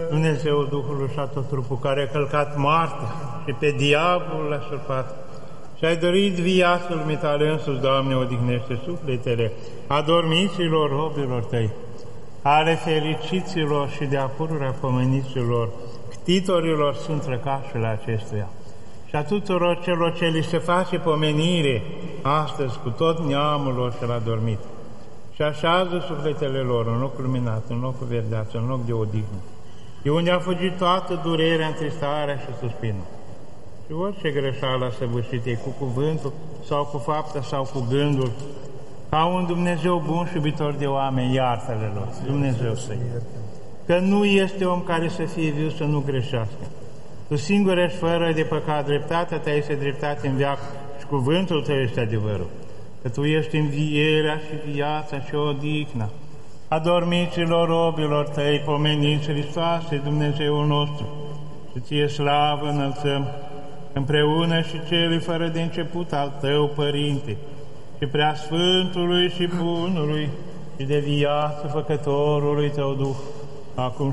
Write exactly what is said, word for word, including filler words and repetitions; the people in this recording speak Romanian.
Dumnezeu Duhul și a tot trupul, care a călcat moartea și pe diavolul l-a surpat. Și ai dorit viața lumii Tale însuți, Doamne, odihnește sufletele adormiților robilor Tăi, ale fericiților și de-a pururea pomeniților, ctitorilor sunt răcașurile acestuia, și a tuturor celor ce li se face pomenire astăzi cu tot neamul lor cel adormit. Și așează sufletele lor în locul luminat, în locul verdeață, în loc de odihnă, de unde a fugit toată durerea, întristarea și suspinul. Și orice greșeală a săvârșit cu cuvântul sau cu fapta sau cu gândul, ca un Dumnezeu bun și iubitor de oameni, iartă-le lor, Dumnezeu să ierte. Că nu este om care să fie viu să nu greșească. Tu singur ești fără de păcat, dreptatea Ta este dreptate în veac și cuvântul Tău este adevărul. Că Tu ești învierea și viața și odihna adormiților robilor Tăi, pomeniți Hristoase, Dumnezeul nostru, și Ție slavă înălțăm împreună și Celui fără de început al Tău, Părinte, și Preasfântului și Bunului și de viață Făcătorului Tău Duh, acum